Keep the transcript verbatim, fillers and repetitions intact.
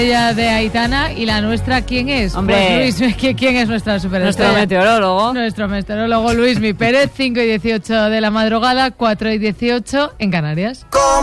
Ella de Aitana. ¿Y la nuestra quién es? Hombre, pues Luis, ¿quién es nuestra superestrella? Nuestro meteorólogo. Nuestro meteorólogo Luismi Pérez, cinco y dieciocho de la madrugada, cuatro y dieciocho en Canarias.